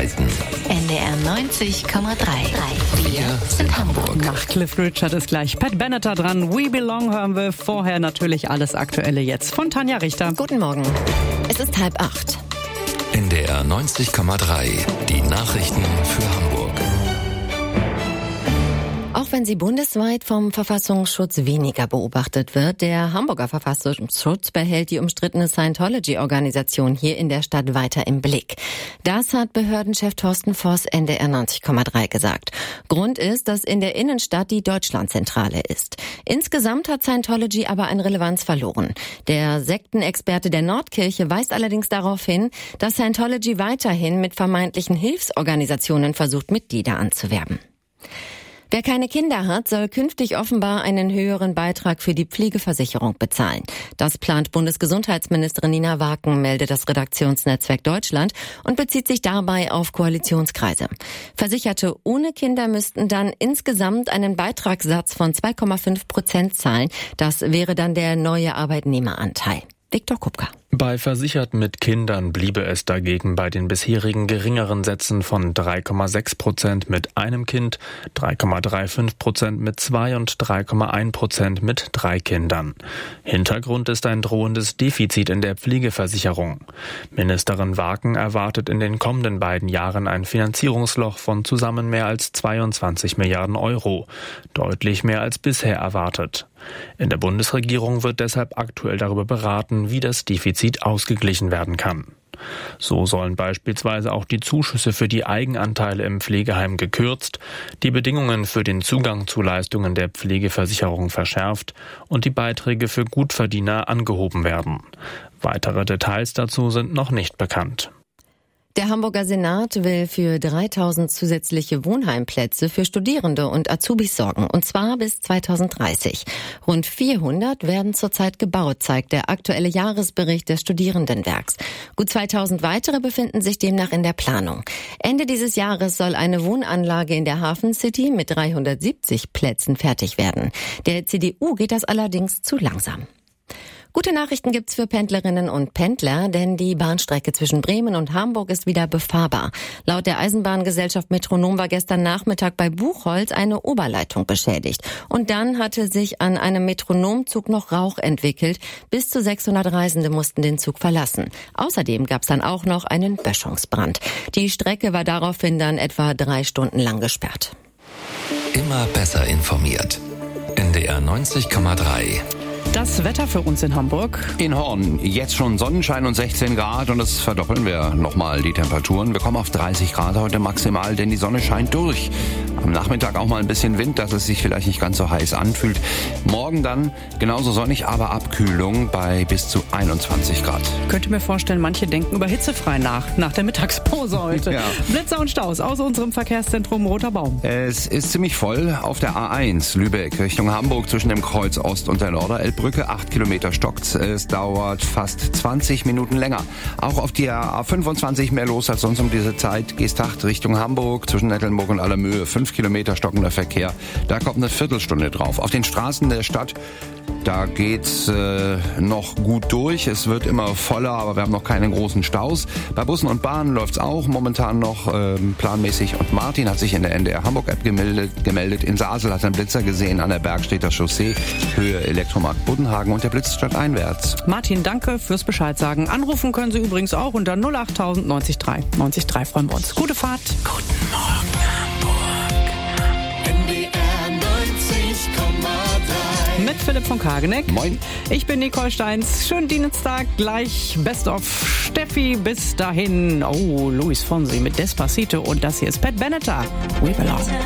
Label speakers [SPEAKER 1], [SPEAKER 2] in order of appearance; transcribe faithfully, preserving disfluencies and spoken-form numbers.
[SPEAKER 1] Verkehrszeiten.
[SPEAKER 2] N D R neunzig Komma drei. Wir sind Hamburg.
[SPEAKER 3] Nach Cliff Richard ist gleich Pat Benatar dran. We Belong hören wir. Vorher natürlich alles Aktuelle jetzt von Tanja Richter.
[SPEAKER 4] Guten Morgen. Es ist halb acht.
[SPEAKER 1] N D R neunzig Komma drei. Die Nachrichten für Hamburg.
[SPEAKER 4] Auch wenn sie bundesweit vom Verfassungsschutz weniger beobachtet wird, der Hamburger Verfassungsschutz behält die umstrittene Scientology-Organisation hier in der Stadt weiter im Blick. Das hat Behördenchef Thorsten Voss N D R neunzig Komma drei gesagt. Grund ist, dass in der Innenstadt die Deutschlandzentrale ist. Insgesamt hat Scientology aber an Relevanz verloren. Der Sektenexperte der Nordkirche weist allerdings darauf hin, dass Scientology weiterhin mit vermeintlichen Hilfsorganisationen versucht, Mitglieder anzuwerben. Wer keine Kinder hat, soll künftig offenbar einen höheren Beitrag für die Pflegeversicherung bezahlen. Das plant Bundesgesundheitsministerin Nina Waken, meldet das Redaktionsnetzwerk Deutschland und bezieht sich dabei auf Koalitionskreise. Versicherte ohne Kinder müssten dann insgesamt einen Beitragssatz von zwei Komma fünf Prozent zahlen. Das wäre dann der neue Arbeitnehmeranteil. Viktor Kupka.
[SPEAKER 5] Bei Versicherten mit Kindern bliebe es dagegen bei den bisherigen geringeren Sätzen von drei Komma sechs Prozent mit einem Kind, drei Komma fünfunddreißig Prozent mit zwei und drei Komma eins Prozent mit drei Kindern. Hintergrund ist ein drohendes Defizit in der Pflegeversicherung. Ministerin Waken erwartet in den kommenden beiden Jahren ein Finanzierungsloch von zusammen mehr als zweiundzwanzig Milliarden Euro, deutlich mehr als bisher erwartet. In der Bundesregierung wird deshalb aktuell darüber beraten, wie das Defizit ausgeglichen werden kann. So sollen beispielsweise auch die Zuschüsse für die Eigenanteile im Pflegeheim gekürzt, die Bedingungen für den Zugang zu Leistungen der Pflegeversicherung verschärft und die Beiträge für Gutverdiener angehoben werden. Weitere Details dazu sind noch nicht bekannt.
[SPEAKER 4] Der Hamburger Senat will für dreitausend zusätzliche Wohnheimplätze für Studierende und Azubis sorgen, und zwar bis zweitausenddreißig. Rund vierhundert werden zurzeit gebaut, zeigt der aktuelle Jahresbericht des Studierendenwerks. Gut zweitausend weitere befinden sich demnach in der Planung. Ende dieses Jahres soll eine Wohnanlage in der Hafen City mit dreihundertsiebzig Plätzen fertig werden. Der C D U geht das allerdings zu langsam. Gute Nachrichten gibt's für Pendlerinnen und Pendler, denn die Bahnstrecke zwischen Bremen und Hamburg ist wieder befahrbar. Laut der Eisenbahngesellschaft Metronom war gestern Nachmittag bei Buchholz eine Oberleitung beschädigt. Und dann hatte sich an einem Metronomzug noch Rauch entwickelt. Bis zu sechshundert Reisende mussten den Zug verlassen. Außerdem gab's dann auch noch einen Böschungsbrand. Die Strecke war daraufhin dann etwa drei Stunden lang gesperrt.
[SPEAKER 1] Immer besser informiert. N D R neunzig Komma drei.
[SPEAKER 3] Das Wetter für uns in Hamburg.
[SPEAKER 6] In Horn jetzt schon Sonnenschein und sechzehn Grad und das verdoppeln wir nochmal die Temperaturen. Wir kommen auf dreißig Grad heute maximal, denn die Sonne scheint durch. Am Nachmittag auch mal ein bisschen Wind, dass es sich vielleicht nicht ganz so heiß anfühlt. Morgen dann genauso sonnig, aber Abkühlung bei bis zu einundzwanzig Grad.
[SPEAKER 3] Könnte mir vorstellen, manche denken über hitzefrei nach, nach der Mittagspause heute.
[SPEAKER 6] Ja.
[SPEAKER 3] Blitzer und Staus aus unserem Verkehrszentrum Roter Baum.
[SPEAKER 6] Es ist ziemlich voll auf der A eins Lübeck Richtung Hamburg zwischen dem Kreuz Ost und der Norderelbbrücke. acht Kilometer stockt. Es dauert fast zwanzig Minuten länger. Auch auf der A fünfundzwanzig mehr los als sonst um diese Zeit. Geesthacht Richtung Hamburg zwischen Nettelnburg und Allermöhe. fünf Kilometer stockender Verkehr. Da kommt eine Viertelstunde drauf. Auf den Straßen der Stadt, da geht's äh, noch gut durch. Es wird immer voller, aber wir haben noch keine großen Staus. Bei Bussen und Bahnen läuft's auch momentan noch äh, planmäßig. Und Martin hat sich in der N D R Hamburg-App gemeldet. gemeldet. In Sasel hat er einen Blitzer gesehen an der Bergstädter Chaussee. Höhe Elektromarkt Buddenhagen und der Blitz stadteinwärts.
[SPEAKER 3] Martin, danke fürs Bescheid sagen. Anrufen können Sie übrigens auch unter null acht tausend neunzig drei. neunzig drei freuen wir uns. Gute Fahrt.
[SPEAKER 1] Guten Morgen, Hamburg.
[SPEAKER 7] N D R neunzig Komma drei.
[SPEAKER 3] Mit Philipp von Kageneck.
[SPEAKER 6] Moin.
[SPEAKER 3] Ich bin Nicole Steins. Schönen Dienstag. Gleich Best of Steffi. Bis dahin. Oh, Luis Fonsi mit Despacito. Und das hier ist Pat Benatar. We Belong.